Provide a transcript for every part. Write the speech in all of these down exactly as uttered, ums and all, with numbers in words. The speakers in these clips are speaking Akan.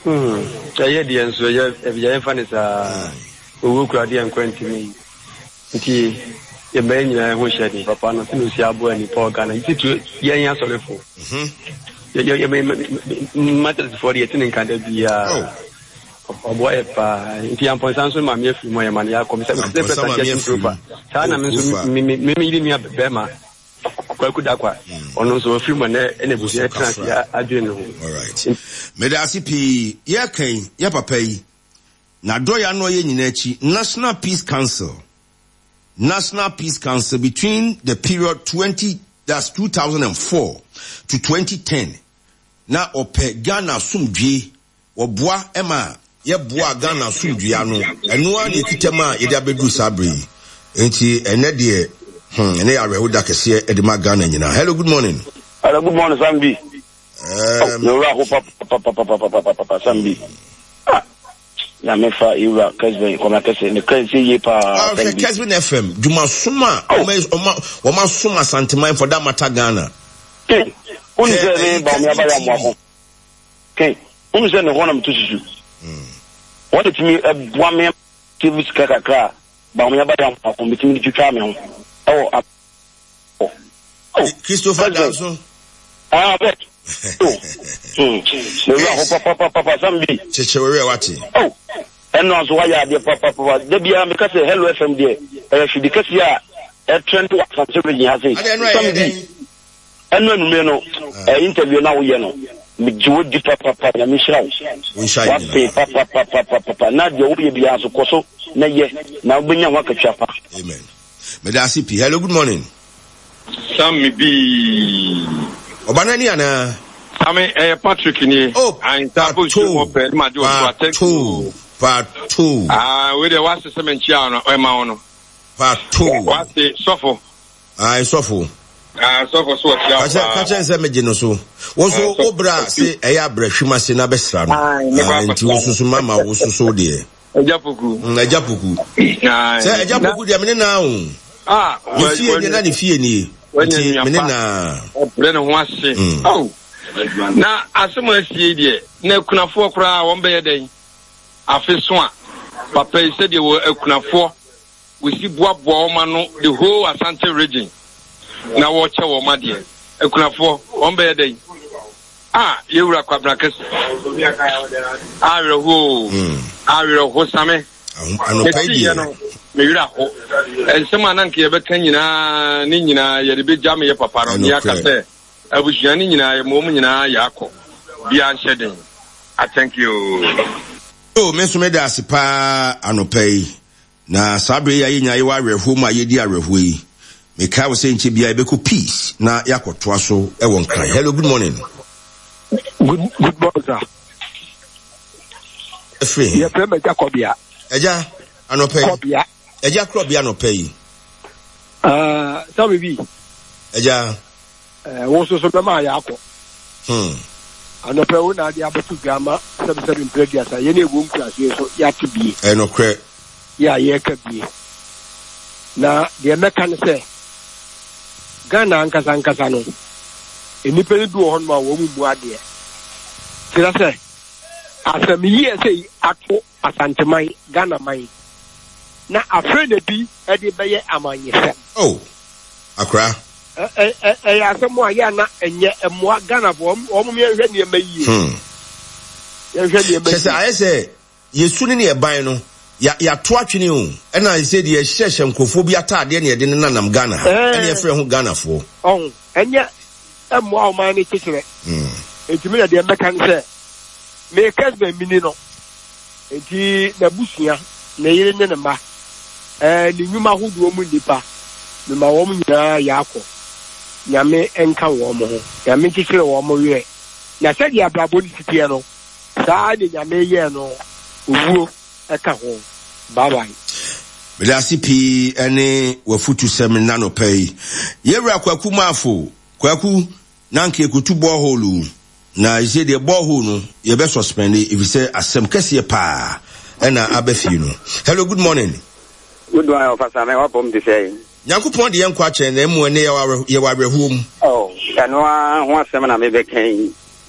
Hmm. I had the answer. If you have funny, sir, we will cry and quentin me. Tea, a man, who shed Papa, nothing to see a boy and poor gun. It's to young answer for. You may matters for the attending kind of the uh, boy, if you are for some mammy, my money, I come to Sana maybe me up Bema. Kwakudakwa ono so film na ene busi trans ya adwene ho. All right. Medasi P ya kan ya papa yi na do ya no ye nyina chi National Peace Council. National Peace Council between the period twenty that's two thousand four to twenty ten. Na ope Ghana sumdwe oboa ema ye boa Ghana sumdwe ano eno a ne kitema ye da bedu sabre. Enti ene de Hmm, and they are who that can see Edema Ghana. Hello, good morning. Hello, good morning, Sambi. Um, no, Papa, Sambi. Ah, Namefa, you are Keswin, come at in the crazy pa. Keswin F M, Juma Suma, Oma Suma Santimine for that matter Ghana. Okay, who is the name by me? Okay, who is the one of two? What is me a one man T V Kaka, Bamia between the two. Oh, uh, oh, oh, Christopher Danson. Ah, bet. Oh, hmm. Papa, Papa, Sambi. Chechewere wati. Oh, and also why are the Papa, Papa? There be a because hello F M there. Uh, she because yeah, a trend to what something has said. Sambi. And when we know, interview now, you know, me do di Papa, Papa, Michelle. What Papa, Papa, Papa, Papa. Now you will be as a coso. Na ye. Now bring your work chapa. Amen. Medasi P. Hello, good morning. Sam be Obanani ana. I mean, eh, Patrick ni. Oh, I'm tapu chumo pe. Ma do part two. Part two. Ah, we the what's the semen chia no. Eh, ma ono. Part two. What's the suffer? Ah, suffer. Ah, suffer so chia. Kacha kacha nse meje no so. Wo so obra se eya brahwima se na besra no. Ah, nti wo so mama wo so so de. Ejapuku. Ejapuku. Ah. Se ejapuku de amene na o. Ah, you fie ni na ni fie ni. Nti mene na. Obre no ho ase. Oh. Na asemo asie de na kunafo kora won be yeden. Afi so a papa ise de wo akunafo we si boaboa o ma no the whole Asante region. Na wo che wo ma de. Akunafo won be yeden. Ah, yewura kwabra kese. Ah, reho. Ah, reho same. Ano pay me wira ho ensema na nke ye beka nyina ni nyina ye de be jam ye papa no ya ka se abushia ni nyina ye mom nyina ya akọ bia nhyeden. I thank you. Oh, meso me da sipa anopai na sabre ya yenya ye wa reho ma ye di areho yi me ka wo se nche bia ye beko peace na yakotoa so e won kan. Hello, good morning. Good good morning, sir. Efe ye prema Jacobia eja anopai Jacobia eja Jacobia anopai ah sabe bi eja eh wo so so be ma ya akọ hmm anopai wo na dia botu gama sabe sabe impredia sa ye na ewu nkrase so ya tibie e no kre ya ye ka bie na de meka ne se Ghana ankasa ankasa no enipa ni du ho no ma wo mu mu ade tira se asem yie se ato Asantemai Ghana mai na afre de bi e de beye amanye se oh akra eh eh eh asem a ya na enye emoa Ghana bo o mu ye hwe ne mayi hmm ye hwe ne mayi se aye se yesu ni ne ban no ya ya to atwene o e na se de ye hyehye nkofo bi atade ne ye de nanam Ghana e ne ye frɛ ho Ghana fo on enye emoa o man ni tikire hmm etimi na de mekan se me kasbe mini no enti na busia na yire ne ne ma eh ni nyuma hodo mu nipa me ma wo mu nyina ya akọ nyame enka wo mo ho nyame tikire wo mo we na se dia brabo ni titie no saa de nyame ye no owuo eka ho bye bye. Medasi P ene wafutu semina no pay yewra kwaku mafo kwaku nanke kutu borehole na ise de borehole no ye be suspend if you say asem kese pa ena abafi no. Hello, good morning. Good morning, Officer. Me wapom de say Yankopon de yankwa che na emu ne ye wa rehuom. Oh, kanu a ho asem na me be kan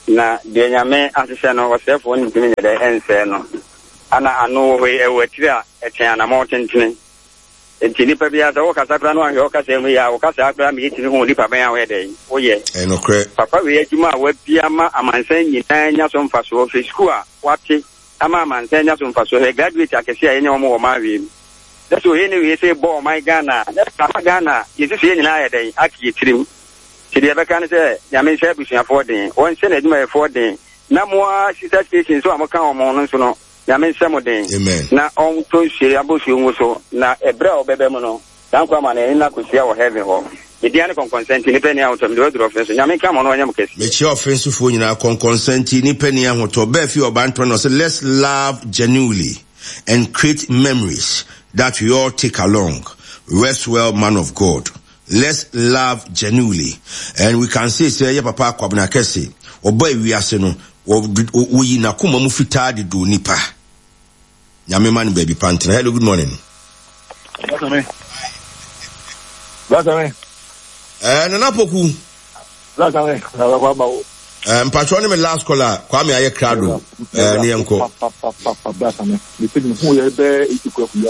na de nyame asese no wasefo ni ntimi de ense no ana anu we ewatiri a eten na mo tentene enti nipa bia da wo kasa kra no ahwe wo kasa mu ya wo kasa kra mi tiri hu nipa ban awe de wo ye eno kre papa we adwuma wa bia ma amansan nyina nya so mfaso of school a wate ama amansan nya so mfaso he graduate akese a yenye wo mo ma we that's why we say bo my Ghana that's papa Ghana yesi se nyina ya de aki tirim ti de be kan se nyame se busia for den won se na adwuma for den na mo sister station so amaka o mo no so no nyame se mo den na on to shiri abosu nwo so na ebre obebe mo no dan kwa ma na na kosia wo heaven ho idi an kon consent ni peni ahotọ mi do do offense nyame ka mo no nyam kesi me chi offense fo nyina kon consent ni peni ahotọ be fi obanto no say let's love genuinely and create memories that we all take along. Rest well, man of God. Let's love genuinely. And we can say, say, yeah, papa, kwabna kese. Oboy we ase no. We na kuma mu fita de do nipa. Nyame man baby pantina. Hello, good morning. That's me. That's me. Eh, nana poku. That's me. Na kwa ba. Um, patroni me last caller. Kwame aye crowd. Eh, ni enko. That's me. The thing who you be itiku ya.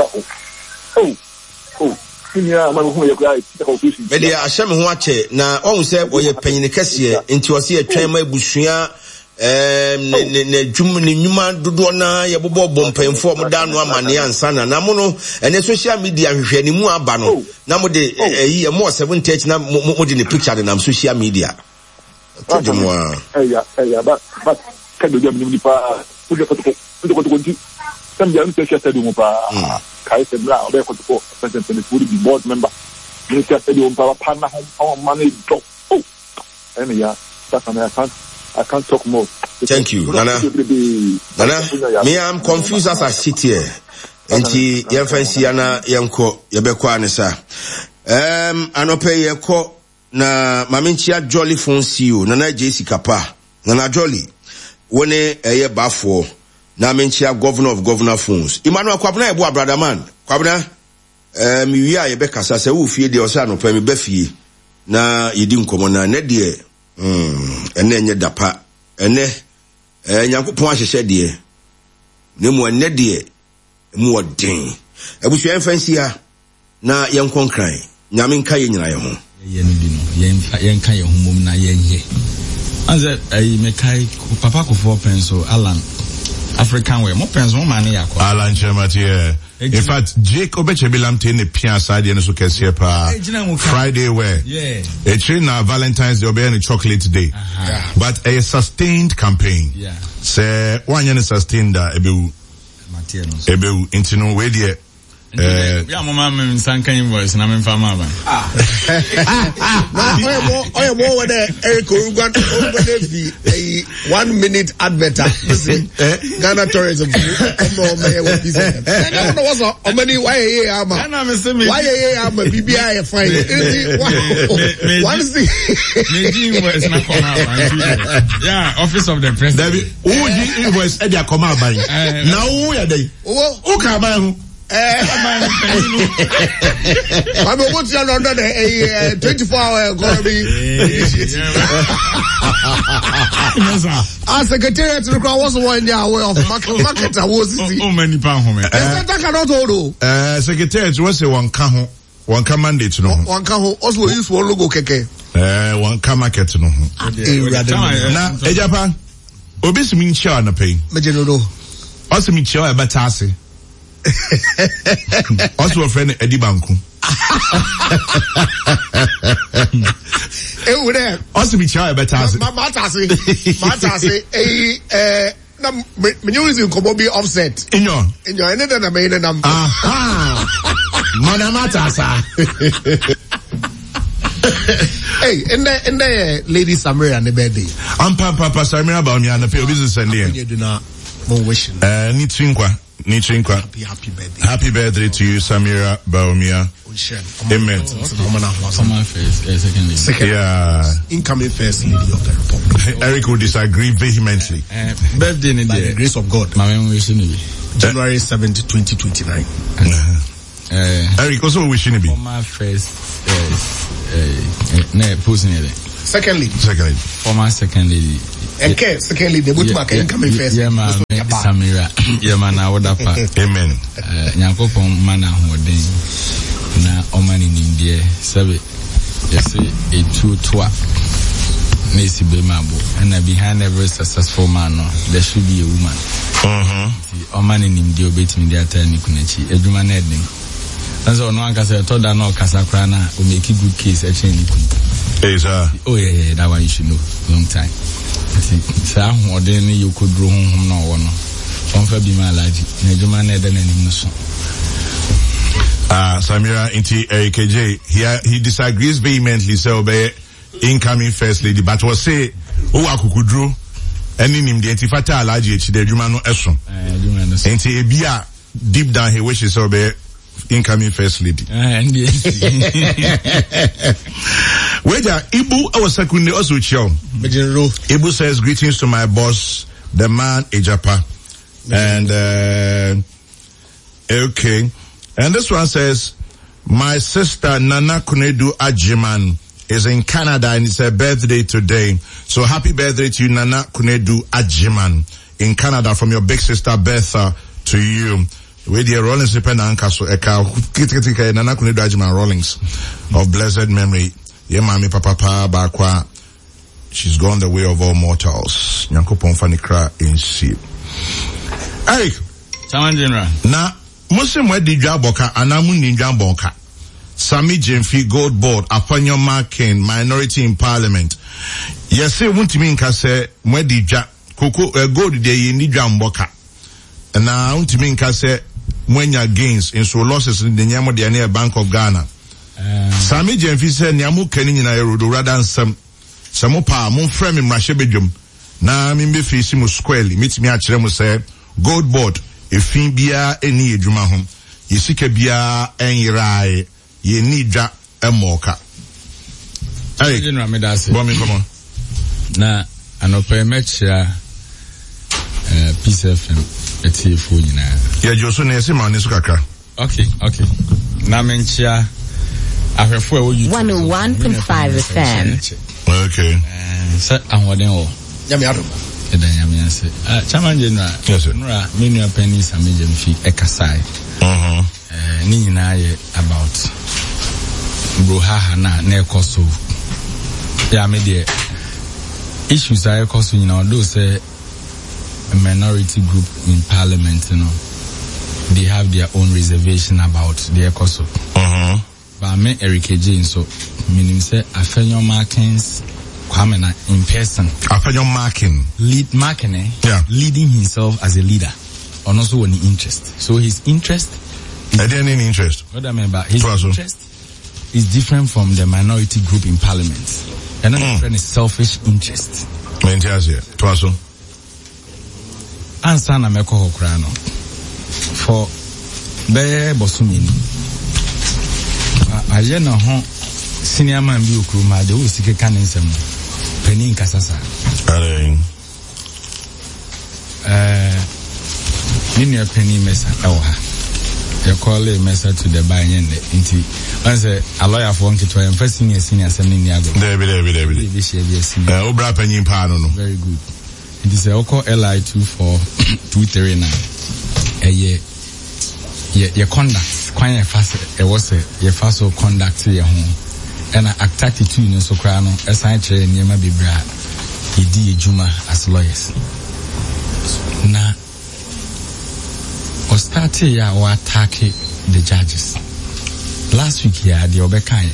Oh. Oh. Kinya ma hu ye kwa itiku office. Me dia ahye me ho ache na ohun se oye panyine kese enti o se atwan ma ebusua em ne ne dwum ne nyuma dodo na ye bobo bompanfo mo da no amane ansa na na mo no ene social media hwehwe ni mu aba no na mo de eyi mo seventy na mo de ne picture na social media. Tell me more. Eh ya, eh ya, but but can do them ni pa. Put the photo, put the photo. Some young people said you pa. Kai se bla, obe photo. President and the board member. You said you pa partner home money drop. Oh. Eh ya, that's an I can't I can't talk more. Thank you, Nana. Nana, me I'm confused as I sit here. Enti yemfansi ana yemko yebekwa ne sa. Um anope yeko na maminchia Jolly phone C E O Nana Jessica Pa Nana Jolly wone eye bafo na maminchia governor of governor phones Emmanuel Kwabna ebo brother man Kwabna eh mi wi aye be kasa se wo fie de o sa no pa mi ba fie na yedi nkomo na ne de mm ene enye dapa ene eh nyankopon ahyehye de ne mu ene de mu odin ebusu enfansi ha na yenkonkran nyame nka ye nyina ye ho yen bi no yen yen kan ye humom na yen ye anze ai me kai papa ko for penso Alan African way mo penso mo mane yakọ Alan Chemati in fact Jake Obechebilam te ne pia side ne so kese pa Friday where yeah e train na Valentine's Day obe na chocolate day uh-huh. But a sustained campaign yeah say one yen sustained da ebewu ebewu intino we there eh ya mama me sanka invoice na me fama ba ah na oye mo oye mo we there Eric Orugan Orugan a one minute advert listen Ghana tourism no me we business I don't know what's how many why here am why here am bibia e fine one see me invoice na come out yeah office of the president who invoice e dey come out by na who ya dey who come by Eh, I'm going to London a twenty-four hour economy. Our secretary to the crowd was one day away of market market awards. Oh, many pound. That cannot hold. Uh, secretary was a one can one can mandate no. One can also use one logo keke. Uh, one can market no. Na ejapa obisi mi ncha na pay. Mejenoro. Also mi ncha e beta ase. Also a friend Eddie Banku. Eh, we there. Also be child better. Matase. Matase. Eh, eh, na me you is in Kobobi offset. In your. In your ene na me ene na. Ah. Mana matasa. Hey, in the in the lady Samira on the birthday. I'm Papa Samira about me and the people business and here. You do not more wishing. Uh, ni trinkwa. Nichinkwa. Happy, happy birthday. Happy birthday to you, Samira Baumia. Amen. Someone first, uh, secondly. Second. Yeah. Incoming first lady of the republic. Eric will disagree vehemently. Uh, birthday in By the grace of God. My memory is January seventh, twenty twenty-nine. Uh, Eric also wishing to be. For my first, uh, uh, no, posting it. Secondly. Secondly. For my second lady, Okay, secondly, the boot market incoming first. Yeah, man, Samira. Yeah, man, I would have. Amen. Nyankopon mana hoden na omani nimdie sabe yes a two twa nesi be mabo and behind every successful man no there should be a woman. Mhm. Omani nimdie obetimi dia ta ni kunachi eduma na edin. That's no anka say to da no kasa kra na o make good case e chen ni kun. Hey sir. Oh yeah, yeah, that one you should know long time. Say ahoden ni yokodro honhom na wo no. Onfa bi ma alaji na eduma na eden anim no so. Uh, Samira Inti uh, K J, he, uh, he disagrees vehemently, so be incoming first lady, but was say, oh, akukudru, any nim the antifata alaji echi de juma no eson. Inti ebia deep down he wishes so be incoming first lady. Weja Ibu our second also chill. Ibu says greetings to my boss, the man Ejapa, and uh, okay. And this one says, my sister Nana Kunedu Ajiman is in Canada and it's her birthday today. So happy birthday to you, Nana Kunedu Ajiman in Canada, from your big sister Bertha to you. With your Rollins dependent Nana Kunedu Ajiman Rollins of blessed memory. Yeah, mommy, papa, papa, bakwa. She's gone the way of all mortals. Nyanko Ponfanikra in sea. Eric. Someone general. Na. Muslim wedi dwaboka anamu ni dwaboka. Sami Jemfi Gold Board Apanyo Markin minority in parliament. Yese wuntimi nka se wedi dwa koko uh, gold de ye ni dwamboka. Na wuntimi nka se mwenya gains in so losses in the nyamo de near Bank of Ghana. Um, Sami Jemfi se nyamu kani nyina erodo rather nsam. Samo pa mo frame mrahye bedwom. Na mi mbe fisi mu squarely mitimi a kire mu se Gold Board efin bia eni edwuma ho yesika bia enyirai ye nidwa emoka ai general medase bo mi komo na anope mechia eh Peace F M etifo nyina ya joso na ese ma ne so kakra. Okay, okay, na menchia ahwefo e wo YouTube one oh one point five F M. Okay, eh sa ahoden o ya me ado Eda yami ase. Ah, Chairman General. Yes, sir. Nura, menu a penny Sami Jemfi ekasai. Uh-huh. Eh, ni nyina ye about brohaha na na ekoso. Ya me de issues are ekoso nyina odo say a minority group in parliament, you know. They have their own reservation about the ekoso. Uh-huh. But me Eric J so meaning say Afenyo Markins Kwame na in person. Afenyo Markin. Lead Markin, eh? Yeah. Leading himself as a leader. And also an interest. So his interest is I didn't any interest. What I mean by his Twaso. interest is different from the minority group in parliament. And not mm. different is selfish interest. Mentiasia. Twaso. Ansa na meko hokrano. For be bosumini. Aye na ho senior man bi okruma de wo sike kan nsem pani nkasasa. Are eh nini pani mesa ewa ha. You call it mesa to the buy nyende nti once a lawyer for onke to em first senior senior sem ni ago. There be there be there be. Be share be senior. Eh obra pani pa no no. Very good. It is a call L I two four two three nine. Eh ye ye ye conduct kwan ye fast e was ye fast so conduct ye ho. And act attitude no so kra no esan kire niema bibra edi ejuma as lawyers na o start ya o attack the judges last week ya the obekan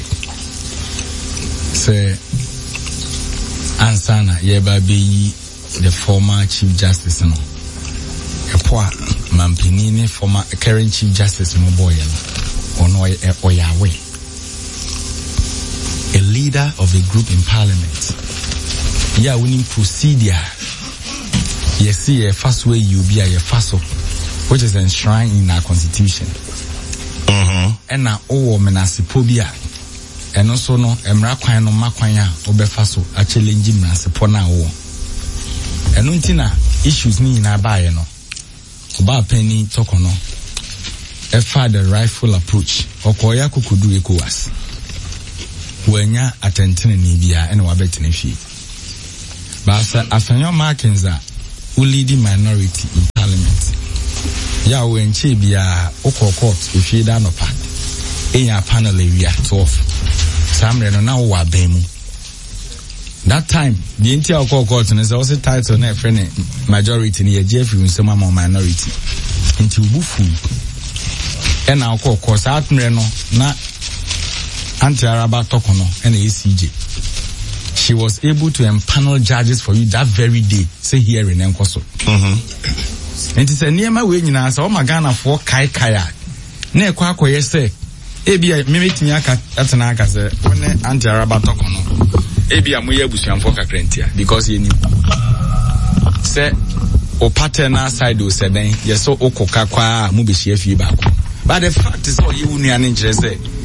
say ansana ye ba be the former chief justice no epoa mampini ne former current chief justice no boy no ono o yawe a leader of a group in parliament. Yeah, winning procedure. You see a fast way you be a fast which is enshrined in our constitution. Uh-huh. And now oh menasipobia. And also no emra kwan no makwanya obe faso a challenge menasipo na wo. And untina issues ni na ba ye no. Oba penny talk no. Efa the rightful approach. Okoya kukudu ECOWAS. Wenya atentene ni bia ene wabetene fi But as your markings are who leading minority in parliament. Ya when Chibia Oko Court if you done up in your panel area twelve. Some now wa bemu. That time, the entire Oko Court and is also title na friend majority near Jeffrey in some more minority. Into Bufu. And our Oko Court out no na anti-Araba Tokono and A C J. She was able to empanel judges for you that very day. Say here in Enkoso. Mm-hmm. And it's a near my way, you know, so my Ghana for Kai Kaya. Ne Quako, yes, say, Abia, Mimik Niaka, that's an Akaze, when Anti Araba Tokono. Abia Muya Busian for Kakrentia, because he knew. Say, O Patena side was said, yes, so Oko Kakwa, Mubishi Fibako. But the fact is, all you need an interest.